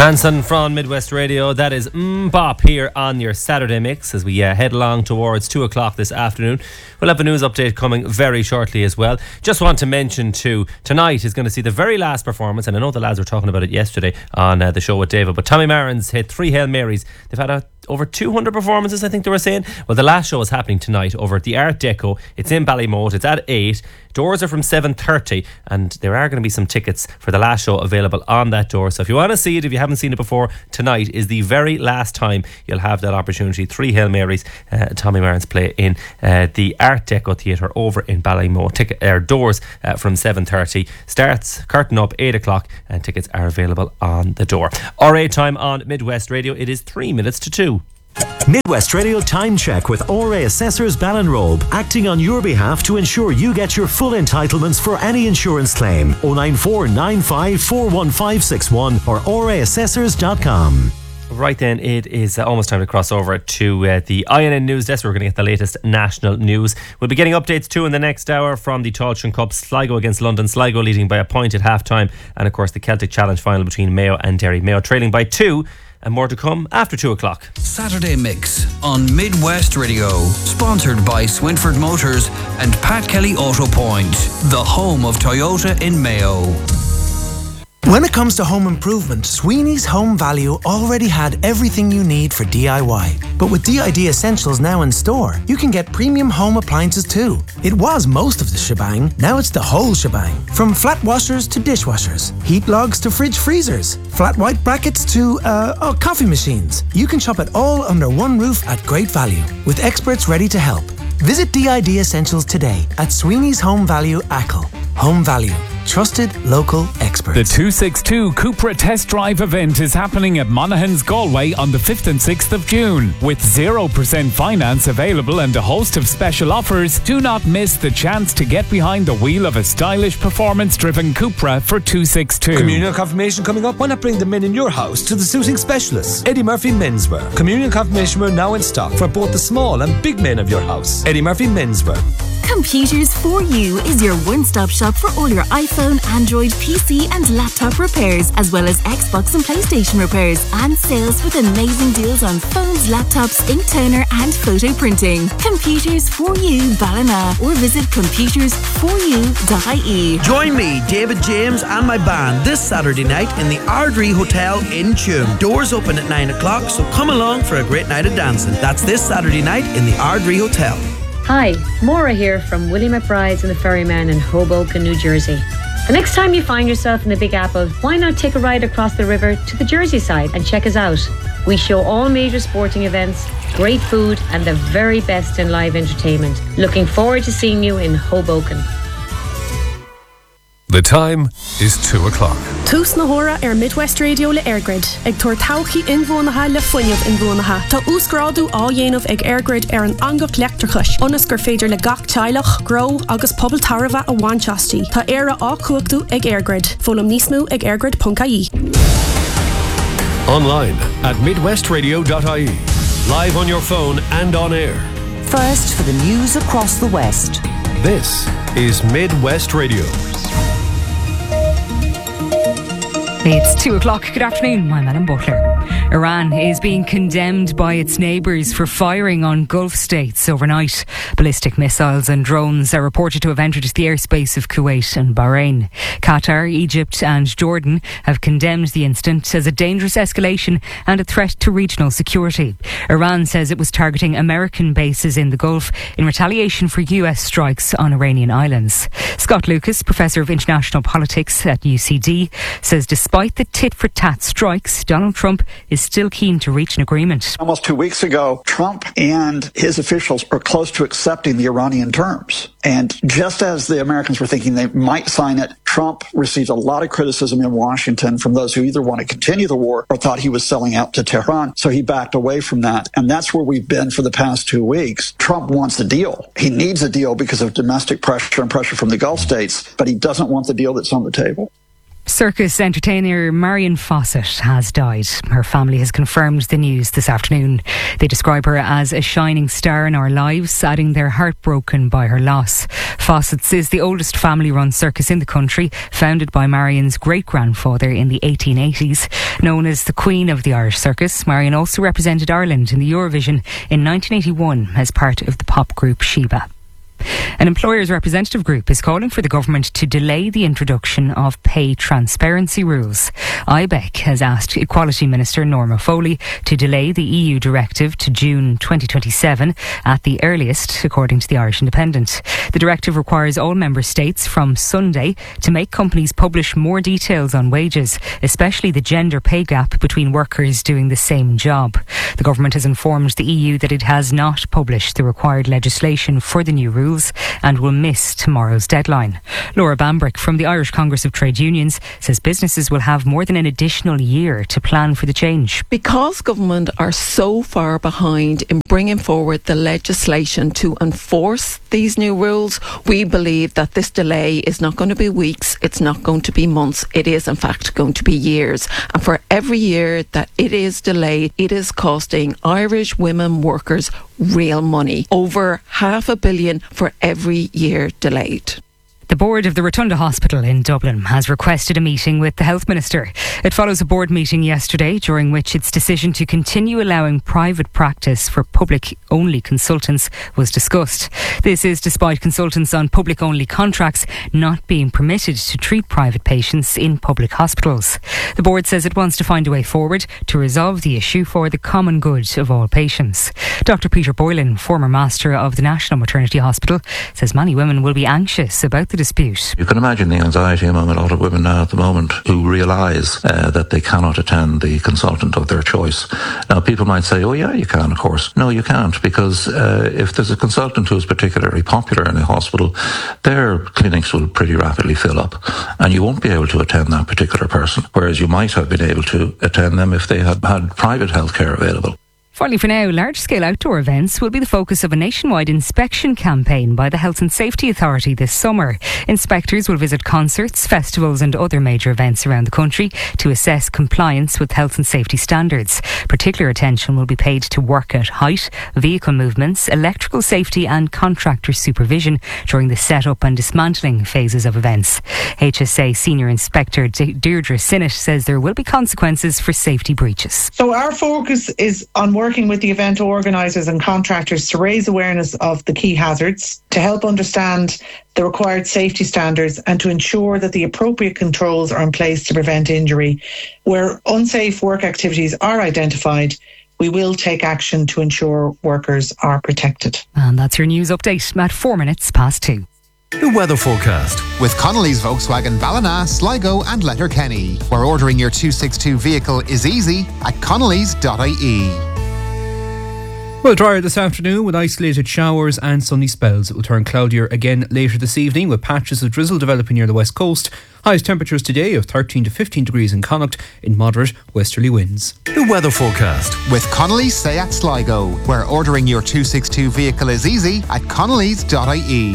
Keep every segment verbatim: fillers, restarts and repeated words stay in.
Hanson from Midwest Radio. That is Mbop here on your Saturday mix as we uh, head along towards two o'clock this afternoon. We'll have a news update coming very shortly as well. Just want to mention too, tonight is going to see the very last performance, and I know the lads were talking about it yesterday on uh, the show with David, but Tommy Marin's hit three Hail Marys. They've had a over two hundred performances, I think they were saying. Well, the last show is happening tonight over at the Art Deco. It's in Ballymote. It's at eight. Doors are from seven thirty, and there are going to be some tickets for the last show available on that door. So if you want to see it, if you haven't seen it before, tonight is the very last time you'll have that opportunity. Three Hail Marys, uh, Tommy Marin's play in uh, the Art Deco Theatre over in Ballymote. Ticket, uh, doors uh, from seven thirty. Starts, curtain up, eight o'clock, and tickets are available on the door. R A time on Midwest Radio. It is three minutes to two. Midwest Radio Time Check with R A Assessors Ballinrobe, acting on your behalf to ensure you get your full entitlements for any insurance claim. oh nine four nine five four one five six one or r a assessors dot com. Right then, it is uh, almost time to cross over to uh, the I N N News Desk. We're going to get the latest national news. We'll be getting updates too in the next hour from the Tailteann Cup. Sligo against London. Sligo leading by a point at half time. And of course the Celtic Challenge final between Mayo and Derry. Mayo trailing by two. And more to come after two o'clock. Saturday Mix on Midwest Radio. Sponsored by Swinford Motors and Pat Kelly Auto Point, the home of Toyota in Mayo. When it comes to home improvement, Sweeney's Home Value already had everything you need for D I Y. But with D I D Essentials now in store, you can get premium home appliances too. It was most of the shebang, now it's the whole shebang. From flat washers to dishwashers, heat logs to fridge freezers, flat white brackets to, uh, oh, coffee machines. You can shop it all under one roof at great value, with experts ready to help. Visit D I D Essentials today at Sweeney's Home Value Ackle. Home Value. Trusted local experts. The two sixty-two Cupra Test Drive event is happening at Monaghan's Galway on the fifth and sixth of June. With zero percent finance available and a host of special offers, do not miss the chance to get behind the wheel of a stylish, performance-driven Cupra for two sixty-two. Communion confirmation coming up. Why not bring the men in your house to the suiting specialists? Eddie Murphy Menswear. Communion confirmation wear now in stock for both the small and big men of your house. Eddie Murphy Menswear. Computers for You is your one-stop shop for all your iPhone, Android, P C and laptop repairs, as well as Xbox and PlayStation repairs, and sales with amazing deals on phones, laptops, ink toner and photo printing. Computers for You Ballina, or visit computers for you dot I E. Join me, David James and my band this Saturday night in the Ardrey Hotel in Tuam. Doors open at nine o'clock, so come along for a great night of dancing. That's this Saturday night in the Ardrey Hotel. Hi, Maura here from Willie McBride's and the Ferryman in Hoboken, New Jersey. The next time you find yourself in the Big Apple, why not take a ride across the river to the Jersey side and check us out? We show all major sporting events, great food and the very best in live entertainment. Looking forward to seeing you in Hoboken. The time is two o'clock. Tús na hora ar Midwest Radio le Airgrid. Ag tuair tauchaí inbhuanaithe le foiineamh inbhuanaithe. Tá úscrádú á dhéanamh ag Airgrid ar an angach leachtarchais. Ionas gur féidir le gach teilech, grow agus pobal tarbha a bhainteastí. Tá éire á cuachtú ag Airgrid. Fólam níos mó ag airgrid dot I E. Online at midwest radio dot I E. Live on your phone and on air. First for the news across the West. This is Midwest Radio. It's two o'clock. Good afternoon. I'm Ellen Butler. Iran is being condemned by its neighbours for firing on Gulf states overnight. Ballistic missiles and drones are reported to have entered the airspace of Kuwait and Bahrain. Qatar, Egypt and Jordan have condemned the incident as a dangerous escalation and a threat to regional security. Iran says it was targeting American bases in the Gulf in retaliation for U S strikes on Iranian islands. Scott Lucas, Professor of International Politics at U C D, says despite the tit-for-tat strikes, Donald Trump is still keen to reach an agreement. Almost two weeks ago, Trump and his officials are close to accepting the Iranian terms. And just as the Americans were thinking they might sign it, Trump received a lot of criticism in Washington from those who either want to continue the war or thought he was selling out to Tehran. So he backed away from that. And that's where we've been for the past two weeks. Trump wants a deal. He needs a deal because of domestic pressure and pressure from the Gulf states, but he doesn't want the deal that's on the table. Circus entertainer Marion Fawcett has died. Her family has confirmed the news this afternoon. They describe her as a shining star in our lives, adding they're heartbroken by her loss. Fawcett's is the oldest family-run circus in the country, founded by Marion's great-grandfather in the eighteen eighties. Known as the Queen of the Irish Circus, Marion also represented Ireland in the Eurovision in nineteen eighty-one as part of the pop group Sheba. An employers' representative group is calling for the government to delay the introduction of pay transparency rules. I B E C has asked Equality Minister Norma Foley to delay the E U directive to June twenty twenty-seven at the earliest, according to the Irish Independent. The directive requires all member states from Sunday to make companies publish more details on wages, especially the gender pay gap between workers doing the same job. The government has informed the E U that it has not published the required legislation for the new rules and will miss tomorrow's deadline. Laura Bambrick from the Irish Congress of Trade Unions says businesses will have more than an additional year to plan for the change. Because government are so far behind in bringing forward the legislation to enforce these new rules, we believe that this delay is not going to be weeks, it's not going to be months, it is in fact going to be years. And for every year that it is delayed, it is costing Irish women workers real money. Over half a billion for every year delayed. The board of the Rotunda Hospital in Dublin has requested a meeting with the Health Minister. It follows a board meeting yesterday during which its decision to continue allowing private practice for public-only consultants was discussed. This is despite consultants on public-only contracts not being permitted to treat private patients in public hospitals. The board says it wants to find a way forward to resolve the issue for the common good of all patients. Doctor Peter Boylan, former master of the National Maternity Hospital, says many women will be anxious about the dispute. You can imagine the anxiety among a lot of women now at the moment who realise uh, that they cannot attend the consultant of their choice. Now, people might say, oh yeah, you can, of course. No, you can't, because uh, if there's a consultant who is particularly popular in a hospital, their clinics will pretty rapidly fill up and you won't be able to attend that particular person, whereas you might have been able to attend them if they had had private healthcare available. Finally, for now, large-scale outdoor events will be the focus of a nationwide inspection campaign by the Health and Safety Authority this summer. Inspectors will visit concerts, festivals and other major events around the country to assess compliance with health and safety standards. Particular attention will be paid to work at height, vehicle movements, electrical safety and contractor supervision during the set-up and dismantling phases of events. H S A Senior Inspector De- Deirdre Sinnott says there will be consequences for safety breaches. So our focus is on working with the event organisers and contractors to raise awareness of the key hazards, to help understand the required safety standards and to ensure that the appropriate controls are in place to prevent injury. Where unsafe work activities are identified, we will take action to ensure workers are protected. And that's your news update at four minutes past two. The weather forecast with Connolly's Volkswagen Ballina, Sligo and Letterkenny, where ordering your two sixty-two vehicle is easy at connellys dot I E. Well, drier this afternoon with isolated showers and sunny spells. It will turn cloudier again later this evening with patches of drizzle developing near the west coast. Highest temperatures today of thirteen to fifteen degrees in Connacht in moderate westerly winds. The weather forecast with Connolly's Seat Sligo, where ordering your two sixty-two vehicle is easy at connellys dot I E.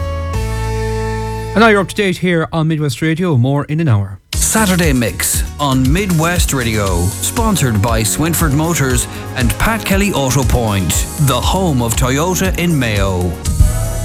And now you're up to date here on Midwest Radio. More in an hour. Saturday Mix on Midwest Radio, sponsored by Swinford Motors and Pat Kelly Auto Point, the home of Toyota in Mayo.